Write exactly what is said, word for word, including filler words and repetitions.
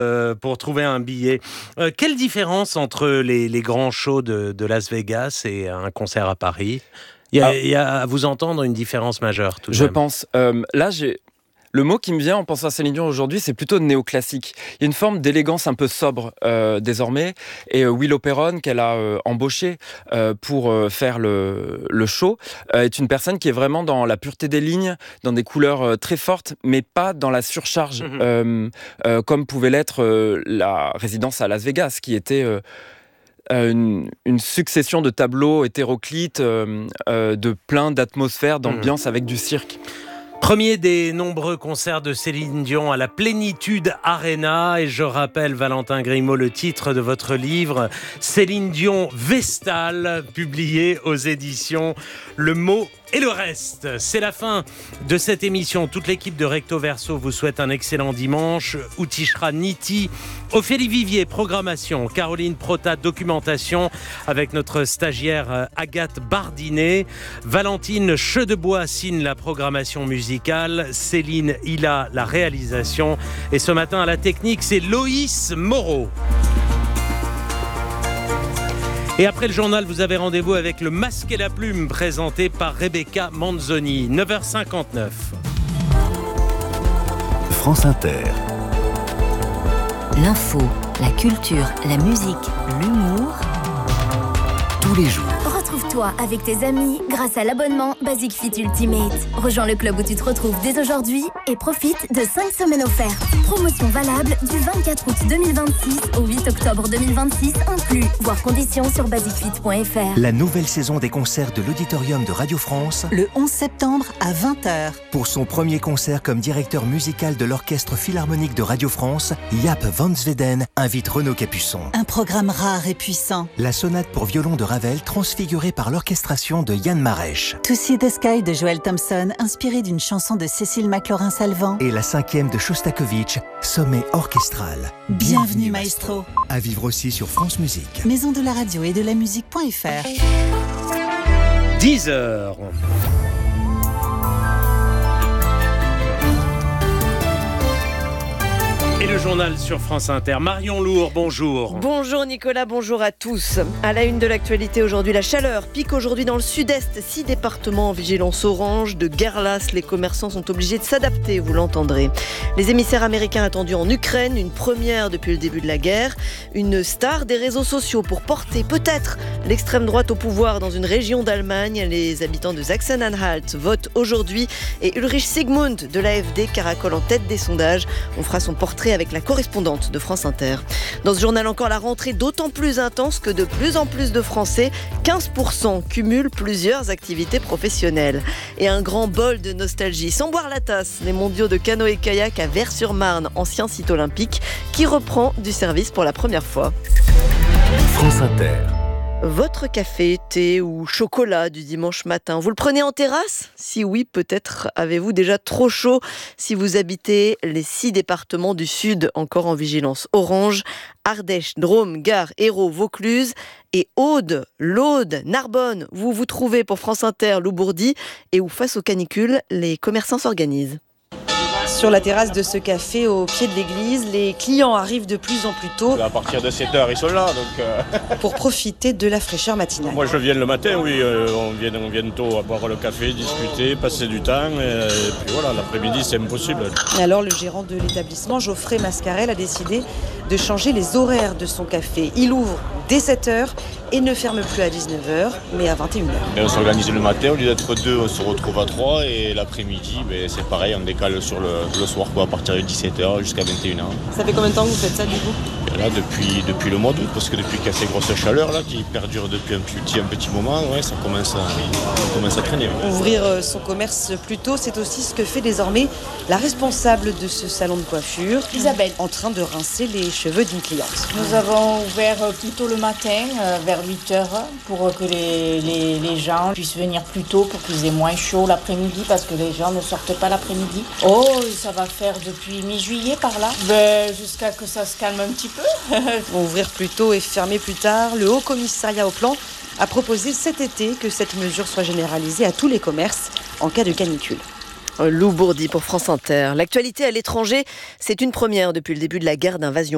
euh, pour trouver un billet. Euh, quelle différence entre les, les grands shows de, de Las Vegas et un concert à Paris ? Il y a, Ah. il y a à vous entendre une différence majeure tout de Je même. pense. Euh, là, j'ai... Le mot qui me vient en pensant à Céline Dion aujourd'hui, c'est plutôt néoclassique. Il y a une forme d'élégance un peu sobre euh, désormais. Et euh, Willow Perron, qu'elle a euh, embauché euh, pour euh, faire le, le show, euh, est une personne qui est vraiment dans la pureté des lignes, dans des couleurs euh, très fortes, mais pas dans la surcharge, mmh. euh, euh, comme pouvait l'être euh, la résidence à Las Vegas, qui était... Euh, Une, une succession de tableaux hétéroclites, euh, euh, de plein d'atmosphères, d'ambiance mmh. avec du cirque. Premier des nombreux concerts de Céline Dion à la Plénitude Arena. Et je rappelle, Valentin Grimaud, le titre de votre livre, Céline Dion Vestale, publié aux éditions Le Mot et le reste. C'est la fin de cette émission. Toute l'équipe de Recto Verso vous souhaite un excellent dimanche. Outishra Niti, Ophélie Vivier, programmation, Caroline Prota, documentation, avec notre stagiaire Agathe Bardinet. Valentine Chedebois signe la programmation musicale. Céline Hilla, la réalisation. Et ce matin, à la technique, c'est Loïs Moreau. Et après le journal, vous avez rendez-vous avec le Masque et la Plume, présenté par Rebecca Manzoni. neuf heures cinquante-neuf. France Inter. L'info, la culture, la musique, l'humour. Tous les jours. Retrouve-toi avec tes amis grâce à l'abonnement Basic Fit Ultimate. Rejoins le club où tu te retrouves dès aujourd'hui et profite de cinq semaines offertes. Promotion valable du vingt-quatre août deux mille vingt-six au huit octobre deux mille vingt-six inclus. Voir conditions sur basic fit point f r. La nouvelle saison des concerts de l'Auditorium de Radio France. Le onze septembre à vingt heures. Pour son premier concert comme directeur musical de l'Orchestre Philharmonique de Radio France, Jaap van Zweden invite Renaud Capuçon. Un programme rare et puissant. La sonate pour violon de Ravel transfigurée par l'orchestration de Yann Marèche. To See the Sky de Joel Thompson, inspiré d'une chanson de Cécile McLaurin-Salvant. Et la cinquième de Shostakovich, Sommet orchestral. Bienvenue, Bienvenue maestro. À vivre aussi sur France Musique. Maison de la radio et de la musique point f r. dix heures. Et le journal sur France Inter. Marion Lourd, bonjour. Bonjour Nicolas, bonjour à tous. À la une de l'actualité aujourd'hui, la chaleur pique aujourd'hui dans le sud-est. Six départements en vigilance orange. De guerre lasse, les commerçants sont obligés de s'adapter, vous l'entendrez. Les émissaires américains attendus en Ukraine, une première depuis le début de la guerre. Une star des réseaux sociaux pour porter peut-être l'extrême droite au pouvoir dans une région d'Allemagne. Les habitants de Sachsen-Anhalt votent aujourd'hui et Ulrich Sigmund de l'A F D caracole en tête des sondages. On fera son portrait avec la correspondante de France Inter. Dans ce journal encore, la rentrée d'autant plus intense que de plus en plus de Français, quinze pour cent, cumulent plusieurs activités professionnelles. Et un grand bol de nostalgie, sans boire la tasse, les mondiaux de canoë-kayak à Vers-sur-Marne, ancien site olympique, qui reprend du service pour la première fois. France Inter. Votre café, thé ou chocolat du dimanche matin, vous le prenez en terrasse ? Si oui, peut-être avez-vous déjà trop chaud si vous habitez les six départements du sud encore en vigilance orange. Ardèche, Drôme, Gard, Hérault, Vaucluse et Aude, l'Aude, Narbonne. Vous vous trouvez pour France Inter, Loubourdi et où face aux canicules, les commerçants s'organisent. Sur la terrasse de ce café au pied de l'église, les clients arrivent de plus en plus tôt. À partir de sept heures, ils sont là. Donc euh... pour profiter de la fraîcheur matinale. Moi, je viens le matin, oui. Euh, on, vient, on vient tôt à boire le café, discuter, passer du temps. Et, et puis voilà, l'après-midi, c'est impossible. Et alors, le gérant de l'établissement, Geoffrey Mascarel, a décidé de changer les horaires de son café. Il ouvre dès sept heures et ne ferme plus à dix-neuf heures, mais à vingt et une heures. Et on s'organise le matin, au lieu d'être deux, on se retrouve à trois. Et l'après-midi, ben, c'est pareil, on décale sur le, le soir, quoi, à partir de dix-sept heures jusqu'à vingt et une heures. Ça fait combien de temps que vous faites ça, du coup ? Et là, depuis, depuis le mois d'août, parce que depuis qu'il y a ces grosses chaleurs là, qui perdurent depuis un petit, un petit moment, ouais, ça, commence à, ça commence à traîner. Ouais. Ouvrir son commerce plus tôt, c'est aussi ce que fait désormais la responsable de ce salon de coiffure, Isabelle, en train de rincer les cheveux d'une cliente. Nous avons ouvert plus tôt le matin, euh, vers huit heures, pour que les, les, les gens puissent venir plus tôt, pour qu'ils aient moins chaud l'après-midi, parce que les gens ne sortent pas l'après-midi. Oh, ça va faire depuis mi-juillet par là, ben, jusqu'à que ça se calme un petit peu. Ouvrir plus tôt et fermer plus tard, le Haut Commissariat au Plan a proposé cet été que cette mesure soit généralisée à tous les commerces en cas de canicule. Loubourdi pour France Inter. L'actualité à l'étranger, c'est une première depuis le début de la guerre d'invasion